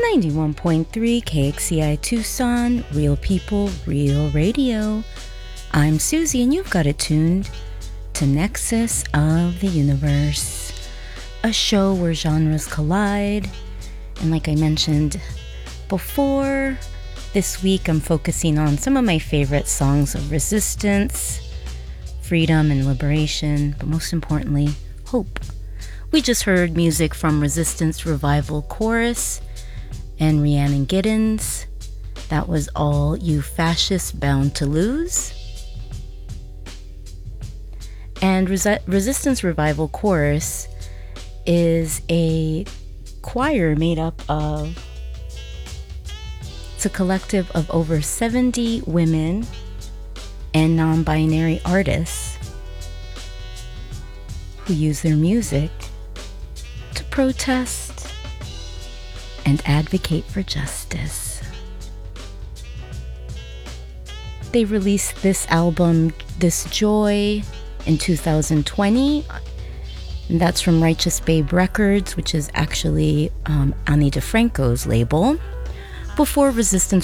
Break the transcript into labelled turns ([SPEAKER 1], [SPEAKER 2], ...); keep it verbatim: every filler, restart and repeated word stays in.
[SPEAKER 1] ninety-one point three K X C I Tucson, Real People, Real Radio. I'm Susie, and you've got it tuned to Nexus of the Universe, a show where genres collide. And like I mentioned before, this week I'm focusing on some of my favorite songs of resistance, freedom and liberation, but most importantly, hope. We just heard music from Resistance Revival Chorus and Rhiannon Giddens. That was All You Fascists Bound to Lose. And Resi- Resistance Revival Chorus is a choir made up of, it's a collective of over seventy women and non-binary artists who use their music to protest and advocate for justice. They released this album, This Joy, in two thousand twenty. And that's from Righteous Babe Records, which is actually um, Ani DeFranco's label. Before Resistance